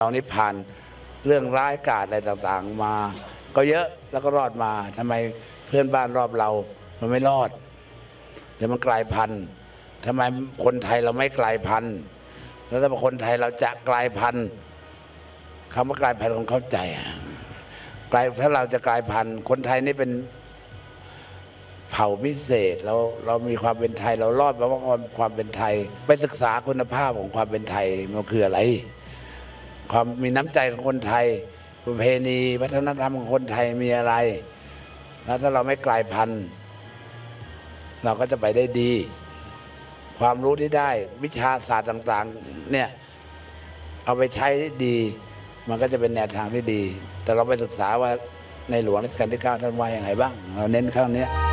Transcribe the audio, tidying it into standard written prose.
เรานี่ผ่านเรื่องร้ายกาจอะไรต่างๆมาก็เยอะแล้วก็รอดมาทำไมเพื่อนบ้านรอบเรามันไม่รอดเดี๋ยวมันกลายพันธุ์ทำไมคนไทยเราไม่กลายพันธุ์แล้วถ้าคนไทยเราจะกลายพันธุ์คำว่ากลายพันธุ์ของเข้าใจกลายถ้าเราจะกลายพันธุ์คนไทยนี่เป็นเผ่าพิเศษเรามีความเป็นไทยเรารอดเพราะว่าความเป็นไทยไปศึกษาคุณภาพของความเป็นไทยมันคืออะไรความมีน้ำใจของคนไทยประเพณีวัฒนธรรมของคนไทยมีอะไรแล้วถ้าเราไม่กลายพันธุ์เราก็จะไปได้ดีความรู้ที่ได้วิชาศาสตร์ต่างๆเนี่ยเอาไปใช้ได้ดีมันก็จะเป็นแนวทางที่ดีแต่เราไปศึกษาว่าในหลวงรัชกาลที่ 9ท่านว่าอย่างไรบ้างเราเน้นข้างนี้